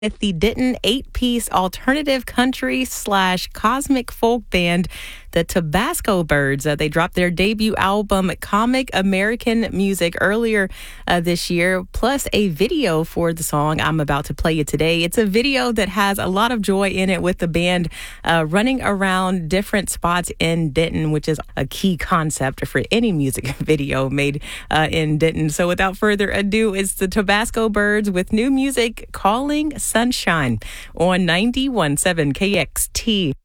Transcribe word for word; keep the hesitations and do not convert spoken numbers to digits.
with the Denton eight-piece alternative country slash cosmic folk band, the Tabasco Birds. Uh, they dropped their debut album, Comic American Music, earlier uh, this year, plus a video for the song I'm about to play you today. It's a video that has a lot of joy in it, with the band uh, running around different spots in Denton, which is a key concept for any music video made uh, in Denton. So without further ado, it's the Tabasco Birds with new music, Calling Sunshine, on ninety-one point seven K X T.